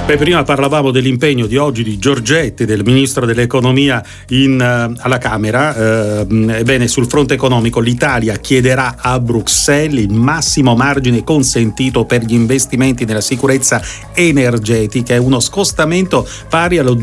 Beh, prima parlavamo dell'impegno di oggi di Giorgetti, del ministro dell'economia alla Camera. Ebbene, sul fronte economico l'Italia chiederà a Bruxelles il massimo margine consentito per gli investimenti nella sicurezza energetica e uno scostamento pari allo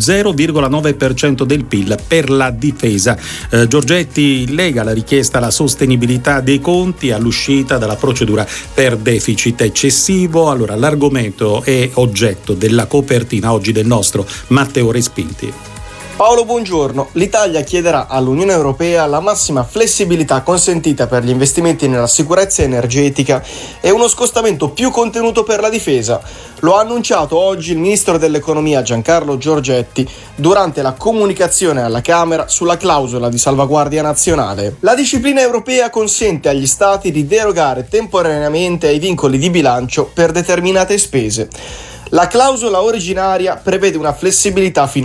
0,9% del PIL per la difesa. Giorgetti lega la richiesta alla sostenibilità dei conti all'uscita dalla procedura per deficit eccessivo. Allora, l'argomento è oggetto della copertina oggi del nostro Matteo Respinti. Paolo, buongiorno. L'Italia chiederà all'Unione Europea la massima flessibilità consentita per gli investimenti nella sicurezza energetica e uno scostamento più contenuto per la difesa. Lo ha annunciato oggi il ministro dell'economia Giancarlo Giorgetti durante la comunicazione alla Camera sulla clausola di salvaguardia nazionale. La disciplina europea consente agli Stati di derogare temporaneamente ai vincoli di bilancio per determinate spese. La clausola originaria prevede una flessibilità fino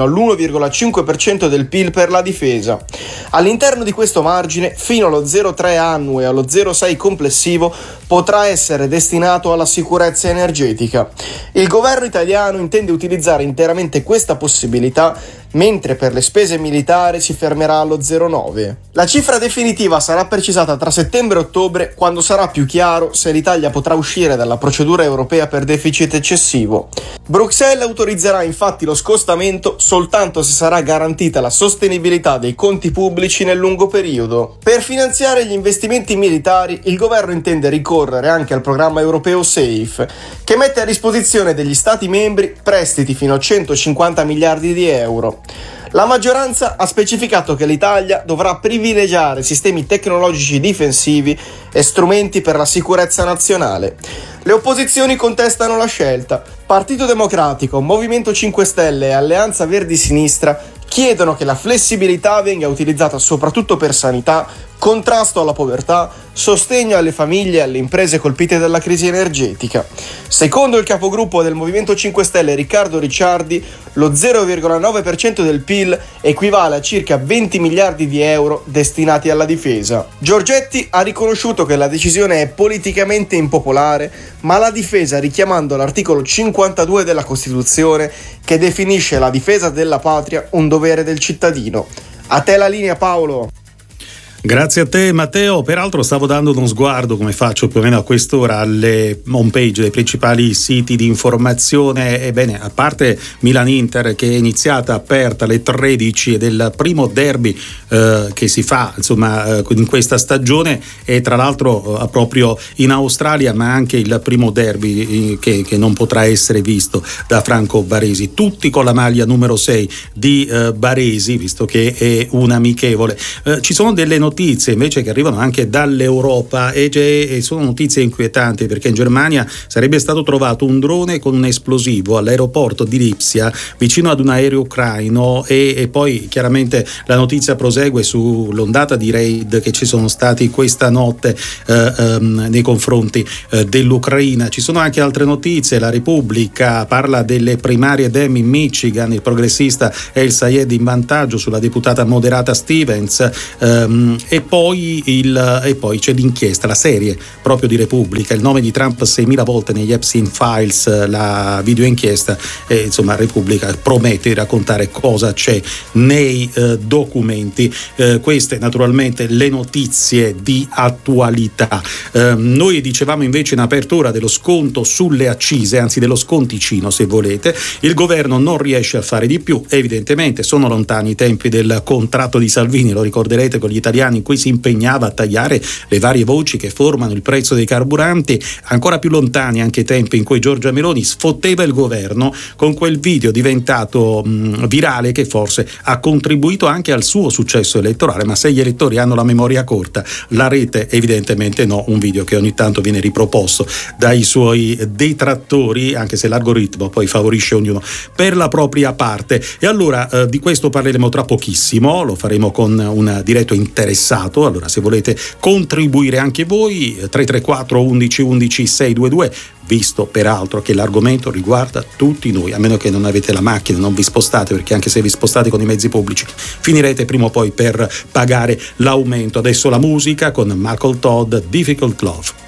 all'1,5% del PIL per la difesa. All'interno di questo margine, fino allo 0,3 annuo e allo 0,6 complessivo, potrà essere destinato alla sicurezza energetica. Il governo italiano intende utilizzare interamente questa possibilità, mentre per le spese militari si fermerà allo 0,9. La cifra definitiva sarà precisata tra settembre e ottobre, quando sarà più chiaro se l'Italia potrà uscire dalla procedura europea per deficit eccessivo. Bruxelles autorizzerà infatti lo scostamento soltanto se sarà garantita la sostenibilità dei conti pubblici nel lungo periodo. Per finanziare gli investimenti militari, il governo intende ricorrere anche al programma europeo SAFE, che mette a disposizione degli Stati membri prestiti fino a 150 miliardi di euro. La maggioranza ha specificato che l'Italia dovrà privilegiare sistemi tecnologici difensivi e strumenti per la sicurezza nazionale. Le opposizioni contestano la scelta. Partito Democratico, Movimento 5 Stelle e Alleanza Verdi-Sinistra chiedono che la flessibilità venga utilizzata soprattutto per sanità, contrasto alla povertà, sostegno alle famiglie e alle imprese colpite dalla crisi energetica. Secondo il capogruppo del Movimento 5 Stelle Riccardo Ricciardi, lo 0,9% del PIL equivale a circa 20 miliardi di euro destinati alla difesa. Giorgetti ha riconosciuto che la decisione è politicamente impopolare, ma l'ha difesa richiamando l'articolo 52 della Costituzione, che definisce la difesa della patria un dovere del cittadino. A te la linea, Paolo. Grazie a te, Matteo. Peraltro stavo dando uno sguardo, come faccio più o meno a quest'ora, alle homepage dei principali siti di informazione. Ebbene, a parte Milan-Inter, che è iniziata aperta alle 13 e del primo derby che si fa insomma in questa stagione, e tra l'altro proprio in Australia, ma anche il primo derby che non potrà essere visto da Franco Baresi, tutti con la maglia numero 6 di Baresi, visto che è un amichevole. Ci sono delle notizie invece che arrivano anche dall'Europa e sono notizie inquietanti, perché in Germania sarebbe stato trovato un drone con un esplosivo all'aeroporto di Lipsia vicino ad un aereo ucraino, e poi chiaramente la notizia prosegue sull'ondata di raid che ci sono stati questa notte nei confronti dell'Ucraina. Ci sono anche altre notizie. La Repubblica parla delle primarie Dem in Michigan, il progressista El Sayed in vantaggio sulla deputata moderata Stevens, e poi c'è l'inchiesta, la serie proprio di Repubblica, il nome di Trump 6.000 volte negli Epstein Files, la videoinchiesta, e insomma Repubblica promette di raccontare cosa c'è nei documenti. Queste naturalmente le notizie di attualità. Noi dicevamo invece in apertura dello sconto sulle accise, anzi dello sconticino se volete. Il governo non riesce a fare di più, evidentemente sono lontani i tempi del contratto di Salvini, lo ricorderete, con gli italiani, in cui si impegnava a tagliare le varie voci che formano il prezzo dei carburanti. Ancora più lontani anche i tempi in cui Giorgia Meloni sfotteva il governo con quel video diventato virale, che forse ha contribuito anche al suo successo elettorale, ma se gli elettori hanno la memoria corta, la rete evidentemente no. Un video che ogni tanto viene riproposto dai suoi detrattori, anche se l'algoritmo poi favorisce ognuno per la propria parte. E allora di questo parleremo tra pochissimo, lo faremo con un diretto interessato. Allora, se volete contribuire anche voi, 334 11 11 622, visto peraltro che l'argomento riguarda tutti noi, a meno che non avete la macchina, non vi spostate, perché anche se vi spostate con i mezzi pubblici finirete prima o poi per pagare l'aumento. Adesso la musica con Michael Todd, Difficult Love.